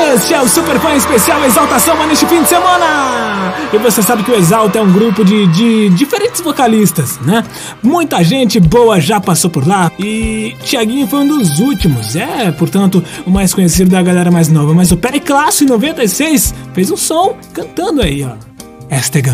Este é o Superfã Especial Exaltação Mano neste fim de semana. E você sabe que o Exalta é um grupo de diferentes vocalistas, né? Muita gente boa já passou por lá e Thiaguinho foi um dos últimos. Portanto, o mais conhecido da galera mais nova. Mas o Periclasso, em 96, fez um som cantando aí, ó. Esta é